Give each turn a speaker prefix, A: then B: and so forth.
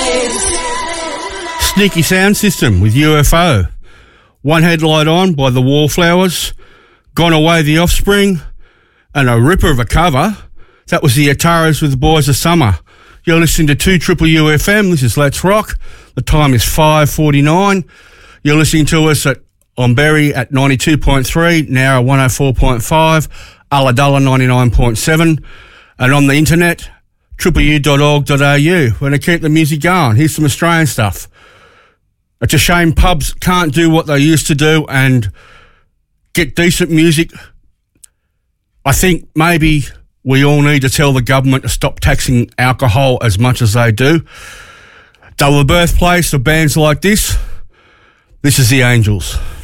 A: Sneaky Sound System with UFO. One Headlight On by the Wallflowers. Gone Away the Offspring. And a ripper of a cover. That was the Ataras with the Boys of Summer. You're listening to 2UFM. FM. This is Let's Rock. The time is 5:49. You're listening to us on Berry at 92.3, now at 104.5, Ulladulla 99.7, and on the internet, www.u.org.au. We're going to keep the music going. Here's some Australian stuff. It's a shame pubs can't do what they used to do and get decent music. I think maybe we all need to tell the government to stop taxing alcohol as much as they do. They were the birthplace of bands like this. This is the Angels.